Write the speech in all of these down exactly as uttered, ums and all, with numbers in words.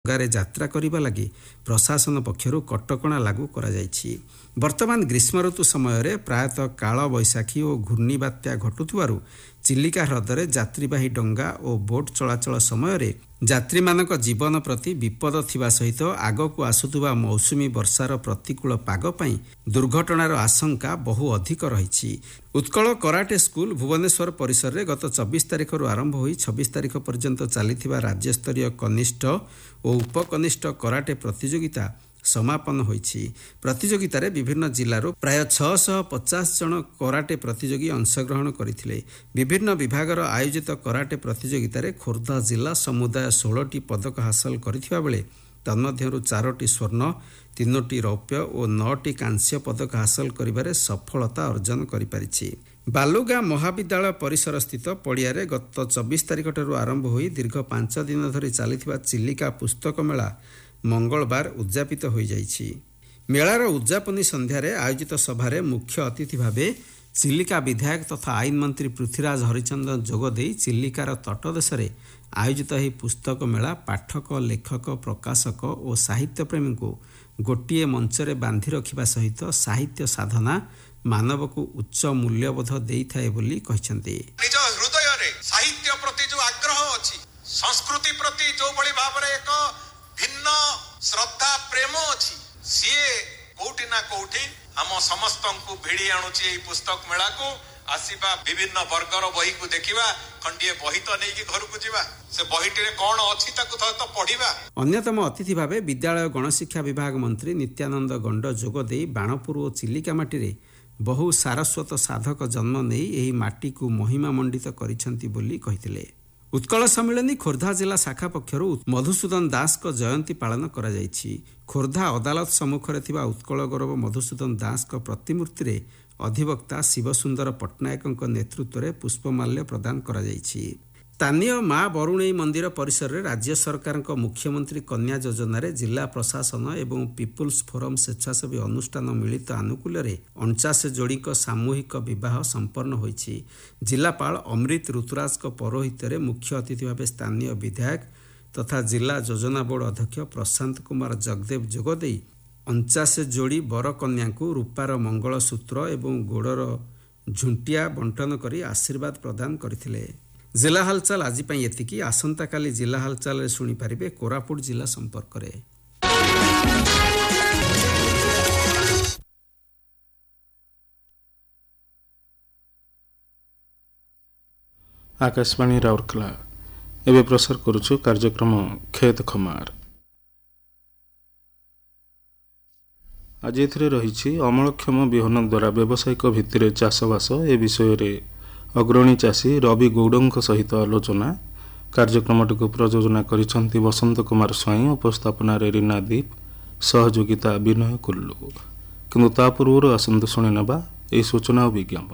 ଗାରେ ଯାତ୍ରା କରିବା ଲାଗି ପ୍ରଶାସନ ପକ୍ଷରୁ କଟକଣା ଲାଗୁ କରାଯାଇଛି। ବର୍ତ୍ତମାନ ଗ୍ରୀଷ୍ମ ଋତୁ ସମୟରେ ପ୍ରାୟତଃ କାଳ ବୈଶାଖୀ ଓ ଘୂର୍ଣ୍ଣିବାତ୍ୟା ଘଟୁଥିବାରୁ ଚିଲିକା ହ୍ରଦରେ ଯାତ୍ରୀବାହୀ ଡଙ୍ଗା ଓ ବୋଟ୍ ଚଳାଚଳ ସମୟରେ ଯାତ୍ରୀମାନଙ୍କ ଜୀବନ ପ୍ରତି ବିପଦ ଥିବା ସହିତ ଆଗକୁ ଆସୁଥିବା ମୌସୁମୀ ବର୍ଷାର ପ୍ରତିକୂଳ ପାଗ ପାଇଁ ଦୁର୍ଘଟଣାର ଆଶଙ୍କା ବହୁ ଅଧିକ ରହିଛି। ଉତ୍କଳ କରାଟେ ସ୍କୁଲ ଭୁବନେଶ୍ୱର ପରିସରରେ ଗତ ଚବିଶ ତାରିଖରୁ ଆରମ୍ଭ ହୋଇ ଛବିଶ ତାରିଖ ପର୍ଯ୍ୟନ୍ତ ଚାଲିଥିବା ରାଜ୍ୟସ୍ତରୀୟ କନିଷ୍ଠ ଓ ଉପକନିଷ୍ଠ କରାଟେ ପ୍ରତିଯୋଗିତା ସମାପନ ହୋଇଛି। ପ୍ରତିଯୋଗିତାରେ ବିଭିନ୍ନ ଜିଲ୍ଲାରୁ ପ୍ରାୟ ଛଅଶହ ପଚାଶ ଜଣ କରାଟେ ପ୍ରତିଯୋଗୀ ଅଂଶଗ୍ରହଣ କରିଥିଲେ। ବିଭିନ୍ନ ବିଭାଗର ଆୟୋଜିତ କରାଟେ ପ୍ରତିଯୋଗିତାରେ ଖୋର୍ଦ୍ଧା ଜିଲ୍ଲା ସମୁଦାୟ ଷୋହଳଟି ପଦକ ହାସଲ କରିଥିବା ବେଳେ ତନ୍ମଧ୍ୟରୁ ଚାରୋଟି ସ୍ୱର୍ଣ୍ଣ, ତିନୋଟି ରୌପ୍ୟ ଓ ନଅଟି କାଂସ୍ୟ ପଦକ ହାସଲ କରିବାରେ ସଫଳତା ଅର୍ଜନ କରିପାରିଛି। ବାଲୁଗାଁ ମହାବିଦ୍ୟାଳୟ ପରିସର ସ୍ଥିତ ପଡ଼ିଆରେ ଗତ ଚବିଶ ତାରିଖଠାରୁ ଆରମ୍ଭ ହୋଇ ଦୀର୍ଘ ପାଞ୍ଚ ଦିନ ଧରି ଚାଲିଥିବା ଚିଲିକା ପୁସ୍ତକ ମେଳା ମଙ୍ଗଳବାର ଉଦ୍ଯାପିତ ହୋଇଯାଇଛି। ମେଳାର ଉଦ୍ଯାପନୀ ସନ୍ଧ୍ୟାରେ ଆୟୋଜିତ ସଭାରେ ମୁଖ୍ୟ ଅତିଥି ଭାବେ ଚିଲିକା ବିଧାୟକ ତଥା ଆଇନ ମନ୍ତ୍ରୀ ପୃଥ୍ୱୀରାଜ ହରିଚନ୍ଦନ ଯୋଗ ଦେଇ ଚିଲିକାର ତଟଦେଶରେ ଆୟୋଜିତ ଏହି ପୁସ୍ତକ ମେଳା ପାଠକ, ଲେଖକ, ପ୍ରକାଶକ ଓ ସାହିତ୍ୟପ୍ରେମୀଙ୍କୁ ଗୋଟିଏ ମଞ୍ଚରେ ବାନ୍ଧି ରଖିବା ସହିତ ସାହିତ୍ୟ ସାଧନା ମାନବକୁ ଉଚ୍ଚ ମୂଲ୍ୟବୋଧ ଦେଇଥାଏ ବୋଲି କହିଛନ୍ତି। ନିଜ ହୃଦୟରେ ସାହିତ୍ୟ ପ୍ରତି ଯେଉଁ ଆଗ୍ରହ ଅଛି, ସଂସ୍କୃତି ପ୍ରତି ଯେଉଁଭଳି ଭାବରେ ଏକ ଭିନ୍ନ ଶ୍ରଦ୍ଧା ପ୍ରେମ ଅଛି, ସିଏ କୋଉଠି ନା କୋଉଠି ଆମ ସମସ୍ତଙ୍କୁ ଭିଡ଼ି ଆଣୁଛି ଏହି ପୁସ୍ତକ ମେଳାକୁ। ଆସିବା, ବିଭିନ୍ନ ବର୍ଗର ବହିକୁ ଦେଖିବା, ଖଣ୍ଡିଏ ବହି ତ ନେଇକି ଘରକୁ ଯିବା, ସେ ବହିଟିରେ କଣ ଅଛି ତାକୁ ତ ପଢିବା। ଅନ୍ୟତମ ଅତିଥି ଭାବେ ବିଦ୍ୟାଳୟ ଗଣଶିକ୍ଷା ବିଭାଗ ମନ୍ତ୍ରୀ ନିତ୍ୟାନନ୍ଦ ଗଣ୍ଡ ଯୋଗ ଦେଇ ବାଣପୁର ଓ ଚିଲିକା ମାଟିରେ ବହୁ ସାରସ୍ୱତ ସାଧକ ଜନ୍ମ ନେଇ ଏହି ମାଟିକୁ ମହିମା ମଣ୍ଡିତ କରିଛନ୍ତି ବୋଲି କହିଥିଲେ। ଉତ୍କଳ ସମ୍ମିଳନୀ ଖୋର୍ଦ୍ଧା ଜିଲ୍ଲା ଶାଖା ପକ୍ଷରୁ ମଧୁସୂଦନ ଦାସଙ୍କ ଜୟନ୍ତୀ ପାଳନ କରାଯାଇଛି। ଖୋର୍ଦ୍ଧା ଅଦାଲତ ସମ୍ମୁଖରେ ଥିବା ଉତ୍କଳ ଗୌରବ ମଧୁସୂଦନ ଦାସଙ୍କ ପ୍ରତିମୂର୍ତ୍ତିରେ ଅଧିବକ୍ତା ଶିବସୁନ୍ଦର ପଟ୍ଟନାୟକଙ୍କ ନେତୃତ୍ୱରେ ପୁଷ୍ପମାଲ୍ୟ ପ୍ରଦାନ କରାଯାଇଛି। ସ୍ଥାନୀୟ ମା ବରୁଣେଇ ମନ୍ଦିର ପରିସରରେ ରାଜ୍ୟ ସରକାରଙ୍କ ମୁଖ୍ୟମନ୍ତ୍ରୀ କନ୍ୟା ଯୋଜନାରେ ଜିଲ୍ଲା ପ୍ରଶାସନ ଏବଂ ପିପୁଲ୍ସ ଫୋରମ ସ୍ୱେଚ୍ଛାସେବୀ ଅନୁଷ୍ଠାନ ମିଳିତ ଆନୁକୂଲ୍ୟରେ ଅଣଚାଶ ଯୋଡ଼ିଙ୍କ ସାମୂହିକ ବିବାହ ସମ୍ପନ୍ନ ହୋଇଛି। ଜିଲ୍ଲାପାଳ ଅମୃତ ଋତୁରାଜଙ୍କ ପୌରୋହିତ୍ୟରେ ମୁଖ୍ୟ ଅତିଥି ଭାବେ ସ୍ଥାନୀୟ ବିଧାୟକ ତଥା ଜିଲ୍ଲା ଯୋଜନା ବୋର୍ଡ ଅଧ୍ୟକ୍ଷ ପ୍ରଶାନ୍ତ କୁମାର ଜଗଦେବ ଯୋଗ ଦେଇ ଅଣଚାଶ ଯୋଡ଼ି ବରକନ୍ୟାଙ୍କୁ ରୂପାର ମଙ୍ଗଳସୂତ୍ର ଏବଂ ଗୋଡ଼ର ଝୁଣ୍ଟିଆ ବଣ୍ଟନ କରି ଆଶୀର୍ବାଦ ପ୍ରଦାନ କରିଥିଲେ। ଜିଲ୍ଲା ହାଲଚାଲ ଆଜି ପାଇଁ ଏତିକି। ଆସନ୍ତାକାଲି ଜିଲ୍ଲା ହାଲଚାଲରେ ଶୁଣିପାରିବେ କୋରାପୁଟ ଜିଲ୍ଲା ସମ୍ପର୍କରେ। ଆକାଶବାଣୀ ରାଉରକେଲା ଏବେ ପ୍ରସାର କରୁଛୁ କାର୍ଯ୍ୟକ୍ରମ ଖେତ ଖମାର। ଆଜି ଏଥିରେ ରହିଛି ଅମଳକ୍ଷମ ବିହନ ଦ୍ୱାରା ବ୍ୟବସାୟିକ ଭିତ୍ତିରେ ଚାଷବାସ ଏ ବିଷୟରେ ଅଗ୍ରଣୀ ଚାଷୀ ରବି ଗୌଡ଼ଙ୍କ ସହିତ ଆଲୋଚନା। କାର୍ଯ୍ୟକ୍ରମଟିକୁ ପ୍ରଯୋଜନା କରିଛନ୍ତି ବସନ୍ତ କୁମାର ସ୍ୱାଇଁ, ଉପସ୍ଥାପନାରେ ରୀନା ଦୀପ, ସହଯୋଗିତା ବିନୟ କୁଲ୍ଲୁ। କିନ୍ତୁ ତା ପୂର୍ବରୁ ଆସନ୍ତୁ ଶୁଣିନେବା ଏହି ସୂଚନା ଓ ବିଜ୍ଞାପନ।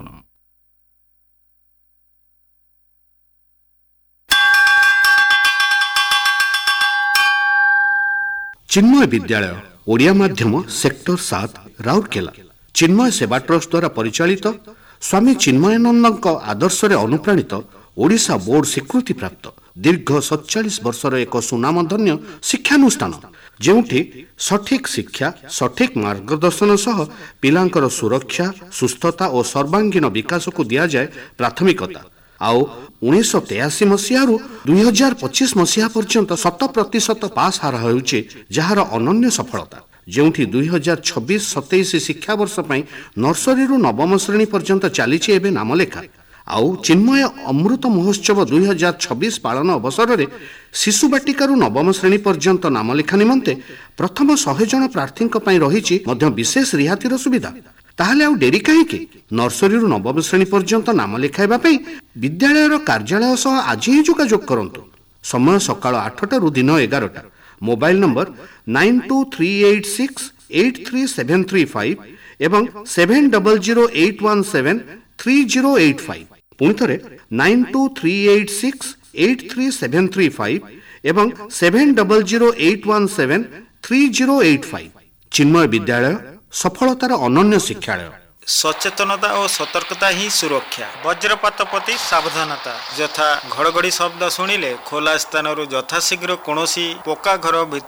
ଚିନ୍ମୟ ବିଦ୍ୟାଳୟ ଓଡ଼ିଆ ମାଧ୍ୟମ ସେକ୍ଟର ସାତ ରାଉରକେଲା ଚିନ୍ମୟ ସେବା ଟ୍ରଷ୍ଟ ଦ୍ୱାରା ପରିଚାଳିତ ସ୍ୱାମୀ ଚିନ୍ମୟାନନ୍ଦଙ୍କ ଆଦର୍ଶରେ ଅନୁପ୍ରାଣିତ ଓଡ଼ିଶା ବୋର୍ଡ ସ୍ୱୀକୃତିପ୍ରାପ୍ତ ଦୀର୍ଘ ସତଚାଳିଶ ବର୍ଷର ଏକ ସୁନାମଧନ୍ୟ ଶିକ୍ଷାନୁଷ୍ଠାନ, ଯେଉଁଠି ସଠିକ୍ ଶିକ୍ଷା, ସଠିକ୍ ମାର୍ଗଦର୍ଶନ ସହ ପିଲାଙ୍କର ସୁରକ୍ଷା, ସୁସ୍ଥତା ଓ ସର୍ବାଙ୍ଗୀନ ବିକାଶକୁ ଦିଆଯାଏ ପ୍ରାଥମିକତା। ଆଉ ଉଣେଇଶହ ତେୟାଅଶୀ ମସିହାରୁ ଦୁଇ ହଜାର ପଚିଶ ମସିହା ପର୍ଯ୍ୟନ୍ତ ଶତ ପ୍ରତିଶତ ପାସ୍ ହାର ହେଉଛି ଯାହାର ଅନନ୍ୟ ସଫଳତା, ଯେଉଁଠି ଦୁଇ ହଜାର ଛବିଶ ସତେଇଶ ଶିକ୍ଷାବର୍ଷ ପାଇଁ ନର୍ସରୀରୁ ନବମ ଶ୍ରେଣୀ ପର୍ଯ୍ୟନ୍ତ ଚାଲିଛି ଏବେ ନାମଲେଖା। ଆଉ ଚିନ୍ମୟ ଅମୃତ ମହୋତ୍ସବ ଦୁଇ ହଜାର ଛବିଶ ପାଳନ ଅବସରରେ ଶିଶୁ ବାଟିକାରୁ ନବମ ଶ୍ରେଣୀ ପର୍ଯ୍ୟନ୍ତ ନାମଲେଖା ନିମନ୍ତେ ପ୍ରଥମ ଶହେ ଜଣ ପ୍ରାର୍ଥୀଙ୍କ ପାଇଁ ରହିଛି ମଧ୍ୟ ବିଶେଷ ରିହାତିର ସୁବିଧା। ତାହେଲେ ଆଉ ଡେରି କାହିଁକି? ନର୍ସରୀରୁ ନବମ ଶ୍ରେଣୀ ପର୍ଯ୍ୟନ୍ତ ନାମ ଲେଖାଇବା ପାଇଁ ବିଦ୍ୟାଳୟର କାର୍ଯ୍ୟାଳୟ ସହ ଆଜି ହିଁ ଯୋଗାଯୋଗ କରନ୍ତୁ। ସମୟ ସକାଳ ଆଠଟାରୁ ଦିନ ଏଗାରଟା। Mobile number nine two three eight six eight three seven three five ଏବଂ seven double zero eight one seven three zero eight five. ପୁଣି ଥରେ nine two three eight six eight three seven three five ଏବଂ seven double zero eight one seven three zero eight five. Chinmay ବିଦ୍ୟାଳୟ ସଫଳତାର ଅନନ୍ୟ ଶିକ୍ଷାଳୟ। ସଚେତନତା ଓ ସତର୍କତା ହିଁ ସୁରକ୍ଷା। ବଜ୍ରପାତ ପ୍ରତି ସାବଧାନତା, ଯଥା ଘଡ଼ଘଡ଼ି ଶବ୍ଦ ଶୁଣିଲେ ଖୋଲା ସ୍ଥାନରୁ ଯଥାଶୀଘ୍ର କୌଣସି ପକ୍କା ଘର